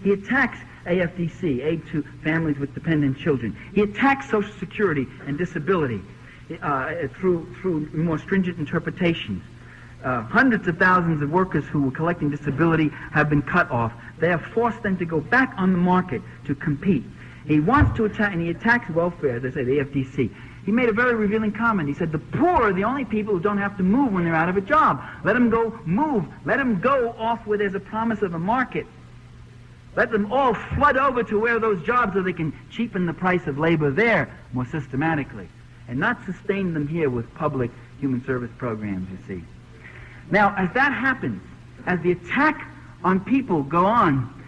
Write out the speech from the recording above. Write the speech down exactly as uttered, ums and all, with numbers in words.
He attacks A F D C, Aid to Families with Dependent Children. He attacks Social Security and disability uh, through, through more stringent interpretations. Uh, hundreds of thousands of workers who were collecting disability have been cut off. They have forced them to go back on the market to compete. He wants to attack, and he attacks welfare, as I say, the A F D C. He made a very revealing comment. He said, the poor are the only people who don't have to move when they're out of a job. Let them go move. Let them go off where there's a promise of a market. Let them all flood over to where those jobs so they can cheapen the price of labor there more systematically, and not sustain them here with public human service programs, you see. Now, as that happens, as the attack on people go on,